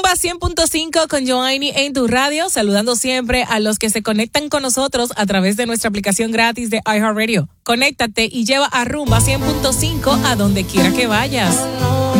Rumba 100.5 con Joanny en tu radio, saludando siempre a los que se conectan con nosotros a través de nuestra aplicación gratis de iHeartRadio. Conéctate y lleva a Rumba 100.5 a donde quiera que vayas.